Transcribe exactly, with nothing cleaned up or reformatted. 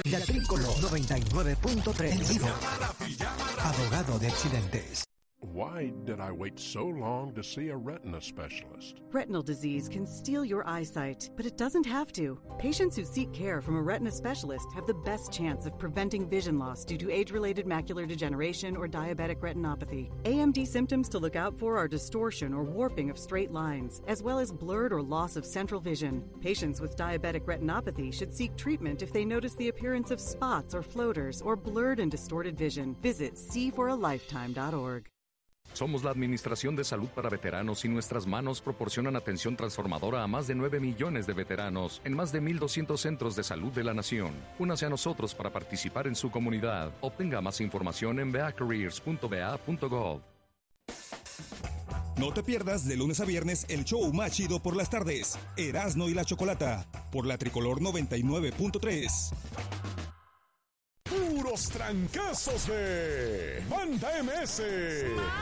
La Tricolor noventa y nueve punto tres. Abogado de accidentes. Why did I wait so long to see a retina specialist? Retinal disease can steal your eyesight, but it doesn't have to. Patients who seek care from a retina specialist have the best chance of preventing vision loss due to age-related macular degeneration or diabetic retinopathy. A M D symptoms to look out for are distortion or warping of straight lines, as well as blurred or loss of central vision. Patients with diabetic retinopathy should seek treatment if they notice the appearance of spots or floaters or blurred and distorted vision. Visit see for a lifetime dot org. Somos la Administración de Salud para Veteranos y nuestras manos proporcionan atención transformadora a más de nueve millones de veteranos en más de mil doscientos centros de salud de la nación. Únase a nosotros para participar en su comunidad. Obtenga más información en v a careers punto v a punto gov. No te pierdas de lunes a viernes el show más chido por las tardes. Erasno y la Chocolata, por la Tricolor noventa y nueve punto tres. Puros trancazos de Banda M S.